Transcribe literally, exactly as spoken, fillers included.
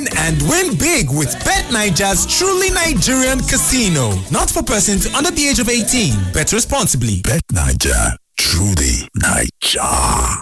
in and win big with BetNiger's truly Nigerian casino. Not for persons under the age of eighteen. Bet responsibly. BetNiger, truly Niger.